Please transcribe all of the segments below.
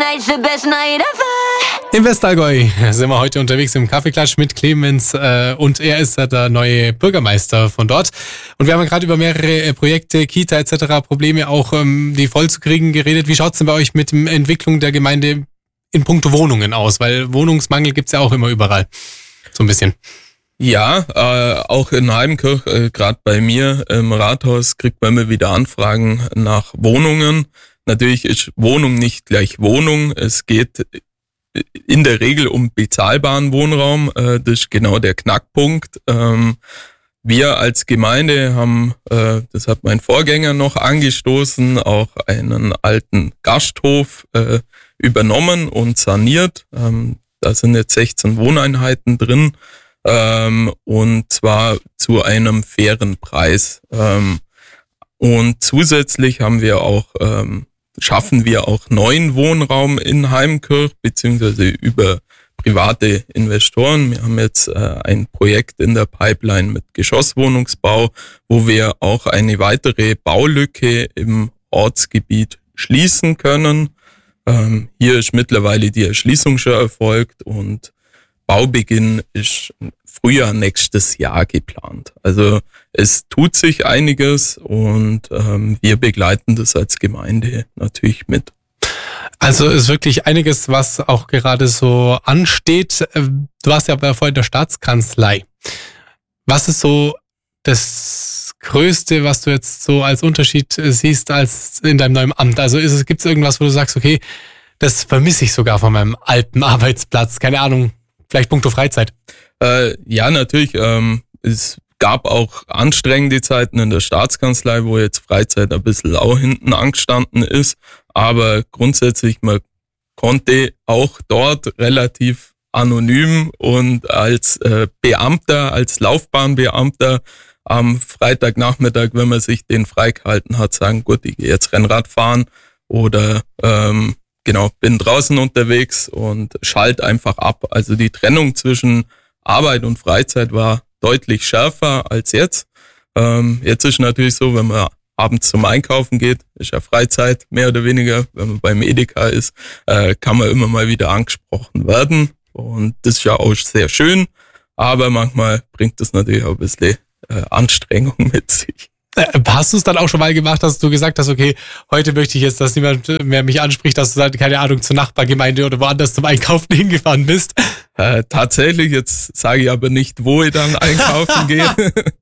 tonight's the best night ever. Im Westallgäu sind wir heute unterwegs im Kaffeeklatsch mit Clemens und er ist der neue Bürgermeister von dort. Und wir haben gerade über mehrere Projekte, Kita etc., Probleme auch, die voll zu kriegen, geredet. Wie schaut's denn bei euch mit der Entwicklung der Gemeinde in puncto Wohnungen aus? Weil Wohnungsmangel gibt's ja auch immer überall, so ein bisschen. Ja, auch in Heimkirch, gerade bei mir im Rathaus, kriegt man immer wieder Anfragen nach Wohnungen. Natürlich ist Wohnung nicht gleich Wohnung. Es geht in der Regel um bezahlbaren Wohnraum. Das ist genau der Knackpunkt. Wir als Gemeinde haben, das hat mein Vorgänger noch angestoßen, auch einen alten Gasthof übernommen und saniert. Da sind jetzt 16 Wohneinheiten drin. Und zwar zu einem fairen Preis. Und zusätzlich haben wir auch, schaffen wir auch neuen Wohnraum in Heimkirch, beziehungsweise über private Investoren. Wir haben jetzt ein Projekt in der Pipeline mit Geschosswohnungsbau, wo wir auch eine weitere Baulücke im Ortsgebiet schließen können. Hier ist mittlerweile die Erschließung schon erfolgt und Baubeginn ist Frühjahr nächstes Jahr geplant. Also es tut sich einiges und wir begleiten das als Gemeinde natürlich mit. Also ist wirklich einiges, was auch gerade so ansteht. Du warst ja vorhin in der Staatskanzlei. Was ist so das Größte, was du jetzt so als Unterschied siehst als in deinem neuen Amt? Also gibt es irgendwas, wo du sagst, okay, das vermisse ich sogar von meinem alten Arbeitsplatz? Keine Ahnung, vielleicht puncto Freizeit. Ja, natürlich. Es gab auch anstrengende Zeiten in der Staatskanzlei, wo jetzt Freizeit ein bisschen auch hinten angestanden ist. Aber grundsätzlich, man konnte auch dort relativ anonym und als Beamter, als Laufbahnbeamter am Freitagnachmittag, wenn man sich den freigehalten hat, sagen, gut, ich gehe jetzt Rennrad fahren oder bin draußen unterwegs und schalt einfach ab. Also die Trennung zwischen Arbeit und Freizeit war deutlich schärfer als jetzt. Jetzt ist natürlich so, wenn man abends zum Einkaufen geht, ist ja Freizeit, mehr oder weniger. Wenn man beim Edeka ist, kann man immer mal wieder angesprochen werden. Und das ist ja auch sehr schön. Aber manchmal bringt das natürlich auch ein bisschen Anstrengung mit sich. Hast du es dann auch schon mal gemacht, dass du gesagt hast, okay, heute möchte ich jetzt, dass niemand mehr mich anspricht, dass du dann, keine Ahnung, zur Nachbargemeinde oder woanders zum Einkaufen hingefahren bist? Tatsächlich, jetzt sage ich aber nicht, wo ich dann einkaufen gehe.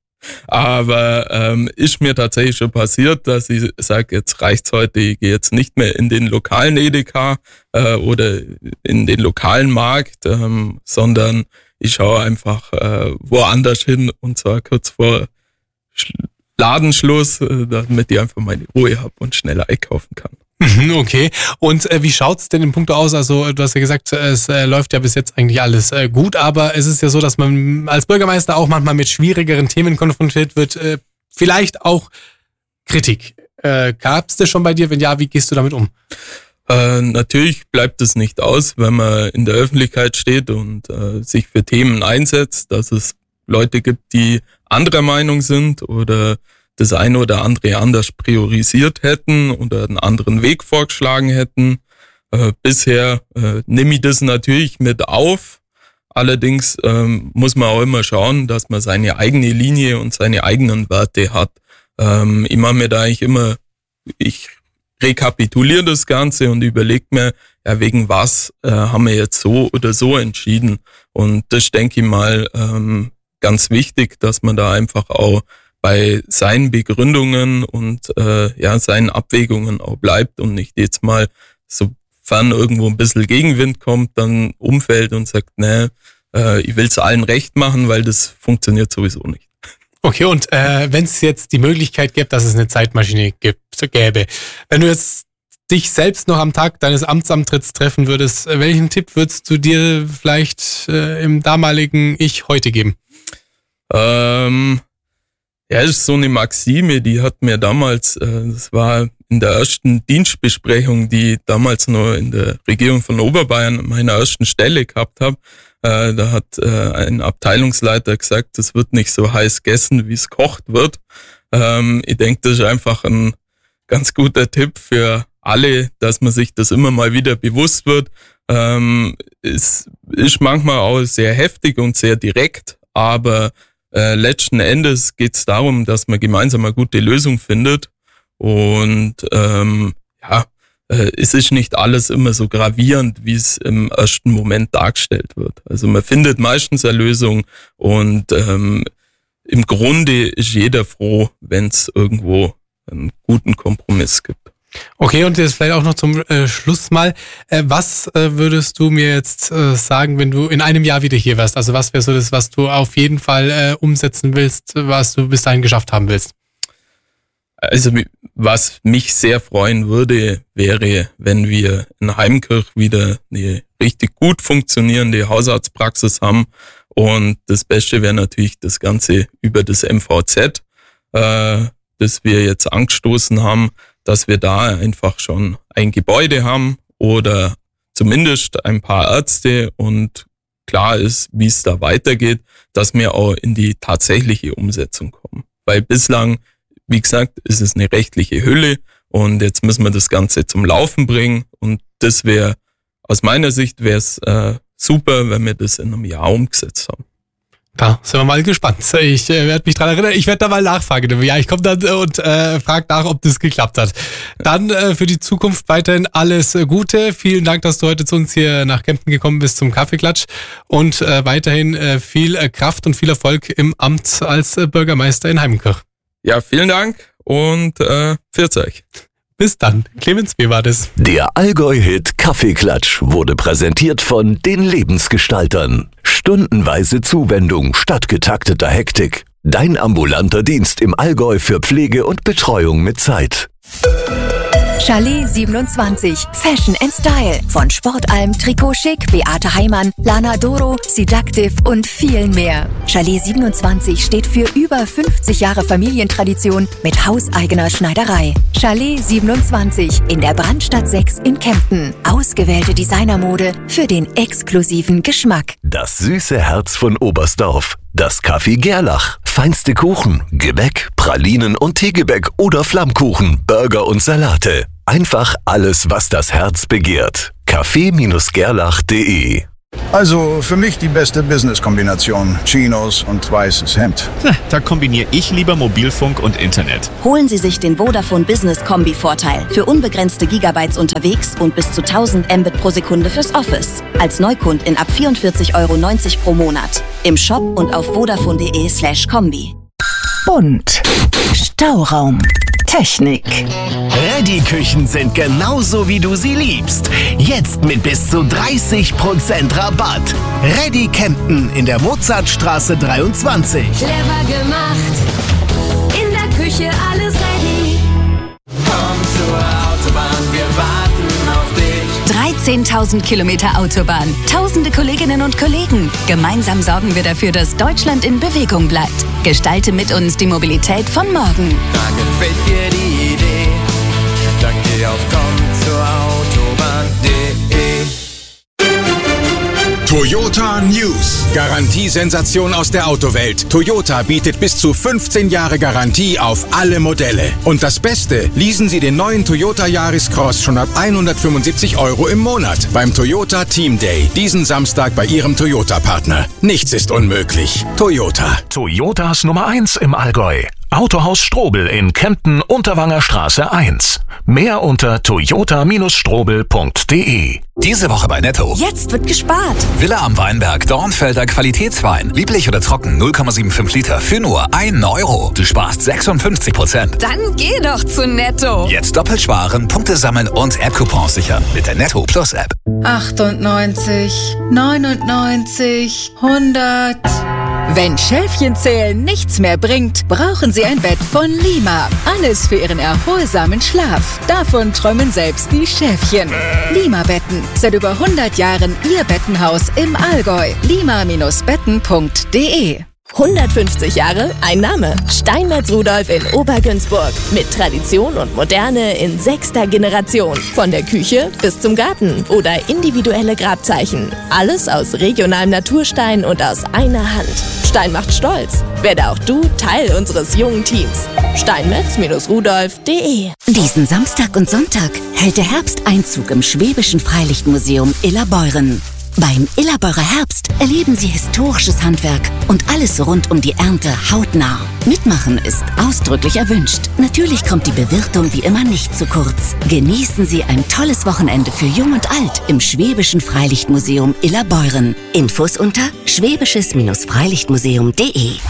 Aber ist mir tatsächlich schon passiert, dass ich sage, jetzt reicht's heute, ich gehe jetzt nicht mehr in den lokalen Edeka oder in den lokalen Markt, sondern ich schaue einfach woanders hin und zwar kurz vor Ladenschluss, damit ich einfach meine Ruhe habe und schneller einkaufen kann. Okay. Und wie schaut's denn im Punkt aus? Also du hast ja gesagt, es läuft ja bis jetzt eigentlich alles gut, aber es ist ja so, dass man als Bürgermeister auch manchmal mit schwierigeren Themen konfrontiert wird. Vielleicht auch Kritik. Gab's das schon bei dir? Wenn ja, wie gehst du damit um? Natürlich bleibt es nicht aus, wenn man in der Öffentlichkeit steht und sich für Themen einsetzt, dass es Leute gibt, die anderer Meinung sind oder das eine oder andere anders priorisiert hätten oder einen anderen Weg vorgeschlagen hätten. Bisher nehme ich das natürlich mit auf. Allerdings muss man auch immer schauen, dass man seine eigene Linie und seine eigenen Werte hat. Ich mache mir da eigentlich immer, ich rekapituliere das Ganze und überlege mir, ja, wegen was haben wir jetzt so oder so entschieden. Und das denke ich mal ganz wichtig, dass man da einfach auch bei seinen Begründungen und seinen Abwägungen auch bleibt und nicht jetzt mal, sofern irgendwo ein bisschen Gegenwind kommt, dann umfällt und sagt, ich will es allen recht machen, weil das funktioniert sowieso nicht. Okay, und wenn es jetzt die Möglichkeit gäbe, dass es eine Zeitmaschine gäbe, wenn du jetzt dich selbst noch am Tag deines Amtsantritts treffen würdest, welchen Tipp würdest du dir vielleicht im damaligen Ich heute geben? Ja, das ist so eine Maxime, die hat mir damals, das war in der ersten Dienstbesprechung, die ich damals noch in der Regierung von Oberbayern an meiner ersten Stelle gehabt habe. Da hat ein Abteilungsleiter gesagt, es wird nicht so heiß gegessen, wie es kocht wird. Ich denke, das ist einfach ein ganz guter Tipp für alle, dass man sich das immer mal wieder bewusst wird. Es ist manchmal auch sehr heftig und sehr direkt, aber letzten Endes geht es darum, dass man gemeinsam eine gute Lösung findet. Und es ist nicht alles immer so gravierend, wie es im ersten Moment dargestellt wird. Also man findet meistens eine Lösung und im Grunde ist jeder froh, wenn es irgendwo einen guten Kompromiss gibt. Okay, und jetzt vielleicht auch noch zum Schluss mal. Was würdest du mir jetzt sagen, wenn du in einem Jahr wieder hier wärst? Also was wäre so das, was du auf jeden Fall umsetzen willst, was du bis dahin geschafft haben willst? Also was mich sehr freuen würde, wäre, wenn wir in Heimkirch wieder eine richtig gut funktionierende Hausarztpraxis haben. Und das Beste wäre natürlich das Ganze über das MVZ, das wir jetzt angestoßen haben, dass wir da einfach schon ein Gebäude haben oder zumindest ein paar Ärzte und klar ist, wie es da weitergeht, dass wir auch in die tatsächliche Umsetzung kommen. Weil bislang, wie gesagt, ist es eine rechtliche Hülle und jetzt müssen wir das Ganze zum Laufen bringen und das wäre, aus meiner Sicht wäre es super, wenn wir das in einem Jahr umgesetzt haben. Da sind wir mal gespannt. Ich werde mich dran erinnern. Ich werde da mal nachfragen. Ja, ich komme dann und frage nach, ob das geklappt hat. Dann für die Zukunft weiterhin alles Gute. Vielen Dank, dass du heute zu uns hier nach Kempten gekommen bist zum Kaffeeklatsch und weiterhin viel Kraft und viel Erfolg im Amt als Bürgermeister in Heimkirch. Ja, vielen Dank und pfiat euch. Bis dann. Clemens, wie war das? Der Allgäu-Hit Kaffeeklatsch wurde präsentiert von den Lebensgestaltern. Stundenweise Zuwendung statt getakteter Hektik. Dein ambulanter Dienst im Allgäu für Pflege und Betreuung mit Zeit. Chalet 27. Fashion and Style. Von Sportalm, Trikot Chic, Beate Heimann, Lana Doro, Seductive und viel mehr. Chalet 27 steht für über 50 Jahre Familientradition mit hauseigener Schneiderei. Chalet 27 in der Brandstadt 6 in Kempten. Ausgewählte Designermode für den exklusiven Geschmack. Das süße Herz von Oberstdorf. Das Café Gerlach. Feinste Kuchen, Gebäck, Pralinen und Teegebäck oder Flammkuchen, Burger und Salate. Einfach alles, was das Herz begehrt. Café-gerlach.de. Also für mich die beste Business-Kombination. Chinos und weißes Hemd. Da kombiniere ich lieber Mobilfunk und Internet. Holen Sie sich den Vodafone Business Kombi-Vorteil. Für unbegrenzte Gigabytes unterwegs und bis zu 1000 Mbit pro Sekunde fürs Office. Als Neukundin ab 44,90 € pro Monat. Im Shop und auf vodafone.de/kombi. Bunt. Stauraum. Technik. Ready-Küchen sind genauso, wie du sie liebst. Jetzt mit bis zu 30% Rabatt. Ready Kempten in der Mozartstraße 23. Clever gemacht. In der Küche alles ready. Komm zur Autobahn, wir warten auf dich. 13.000 Kilometer Autobahn. Tausende Kolleginnen und Kollegen. Gemeinsam sorgen wir dafür, dass Deutschland in Bewegung bleibt. Gestalte mit uns die Mobilität von morgen. Da gefällt dir die Idee. Dann geh auf kommzurautobahn.de. Toyota News. Garantiesensation aus der Autowelt. Toyota bietet bis zu 15 Jahre Garantie auf alle Modelle. Und das Beste, leasen Sie den neuen Toyota Yaris Cross schon ab 175 € im Monat beim Toyota Team Day. Diesen Samstag bei Ihrem Toyota-Partner. Nichts ist unmöglich. Toyota. Toyotas Nummer 1 im Allgäu. Autohaus Strobel in Kempten, Unterwanger Straße 1. Mehr unter toyota-strobel.de. Diese Woche bei Netto. Jetzt wird gespart. Villa am Weinberg, Dornfelder Qualitätswein. Lieblich oder trocken, 0,75 Liter für nur 1 €. Du sparst 56%. Dann geh doch zu Netto. Jetzt doppelt sparen, Punkte sammeln und App-Coupons sichern mit der Netto Plus App. 98, 99, 100. Wenn Schäfchenzählen nichts mehr bringt, brauchen Sie ein Bett von Lima. Alles für Ihren erholsamen Schlaf. Davon träumen selbst die Schäfchen. Lima-Betten. Seit über 100 Jahren Ihr Bettenhaus im Allgäu. lima-betten.de 150 Jahre, ein Name. Steinmetz Rudolf in Obergünzburg. Mit Tradition und Moderne in 6. Generation. Von der Küche bis zum Garten oder individuelle Grabzeichen. Alles aus regionalem Naturstein und aus einer Hand. Stein macht stolz. Werde auch du Teil unseres jungen Teams. steinmetz-rudolf.de. Diesen Samstag und Sonntag hält der Herbsteinzug im Schwäbischen Freilichtmuseum Illerbeuren. Beim Illerbeurer Herbst erleben Sie historisches Handwerk und alles rund um die Ernte hautnah. Mitmachen ist ausdrücklich erwünscht. Natürlich kommt die Bewirtung wie immer nicht zu kurz. Genießen Sie ein tolles Wochenende für Jung und Alt im Schwäbischen Freilichtmuseum Illerbeuren. Infos unter schwäbisches-freilichtmuseum.de.